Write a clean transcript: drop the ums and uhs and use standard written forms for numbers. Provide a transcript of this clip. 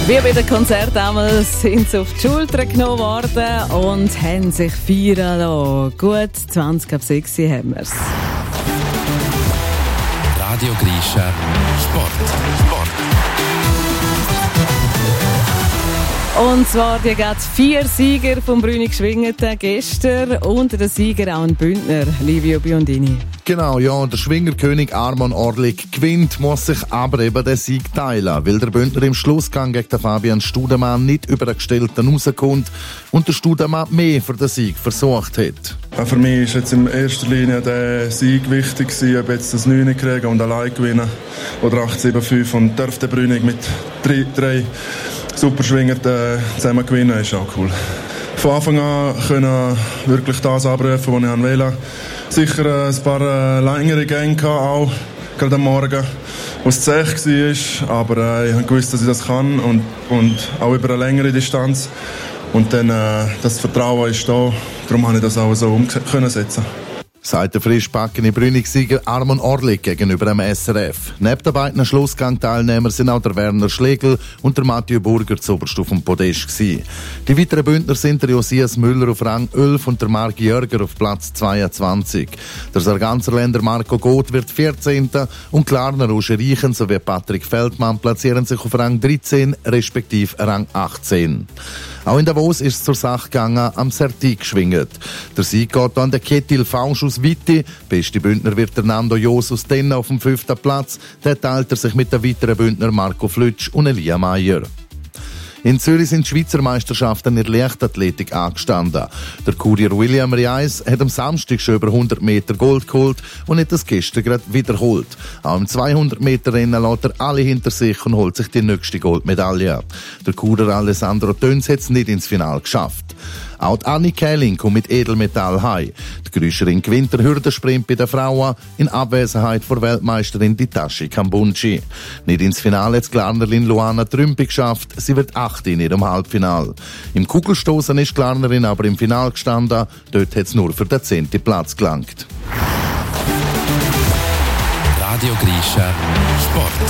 Wie bei den Konzerten damals sind sie auf die Schulter genommen worden und haben sich feiern lassen. Gut, 20 ab 6 haben wir es. Radio Grischa Sport. Und zwar die gerade 4 Sieger vom Brünig Schwingeten gestern und der Sieger auch ein Bündner, Livio Biondini. Genau, ja, der Schwingerkönig Armon Orlik gewinnt, muss sich aber eben den Sieg teilen, weil der Bündner im Schlussgang gegen den Fabian Studemann nicht über den Gestellten rauskommt und der Studemann mehr für den Sieg versucht hat. Für mich ist jetzt in erster Linie der Sieg wichtig gewesen, ob jetzt das 9 kriegen und allein gewinnen oder 8-7-5 und darf der Brünig mit 3 super Schwinger zusammen gewinnen, ist auch cool. Von Anfang an können wirklich das abrufen, was ich wollte. Sicher ein paar längere Gänge auch, gerade am Morgen, wo es zäh war. Aber ich wusste, dass ich das kann und auch über eine längere Distanz. Und dann das Vertrauen ist da, darum konnte ich das auch so umsetzen. Sagt der frischbackene Brünig-Sieger Armon Orlik gegenüber dem SRF. Neben den beiden Schlussgang-Teilnehmern sind auch der Werner Schlegel und der Mathieu Burger zuoberst auf dem Podest gewesen. Die weiteren Bündner sind der Josias Müller auf Rang 11 und der Marc Jörger auf Platz 22. Der Sarganserländer Marco Goth wird 14. und Klarner Roger Reichen sowie Patrick Feldmann platzieren sich auf Rang 13 respektive Rang 18. Auch in Davos ist es zur Sache gegangen, am Serti geschwingt. Der Sieg geht an den Ketil Fausch aus Witti. Beste Bündner wird der Nando Jos aus Tenna auf dem 5. Platz. Der teilt er sich mit den weiteren Bündner Marco Flütsch und Elia Meyer. In Zürich sind die Schweizer Meisterschaften in der Leichtathletik angestanden. Der Kurier William Reis hat am Samstag schon über 100 Meter Gold geholt und hat das gestern gerade wiederholt. Auch im 200-Meter-Rennen lässt er alle hinter sich und holt sich die nächste Goldmedaille. Der Kurer Alessandro Töns hat es nicht ins Finale geschafft. Auch die Anni Kähling kommt mit Edelmetall heim. Die Grüscherin gewinnt den Hürdensprint bei den Frauen in Abwesenheit von Weltmeisterin Ditashi Kambunchi. Nicht ins Finale hat die Glarnerin Luana Trümpi geschafft. Sie wird 8. in ihrem Halbfinale. Im Kugelstoßen ist die Glarnerin aber im Finale gestanden. Dort hat es nur für den 10. Platz gelangt. Radio Grischa Sport.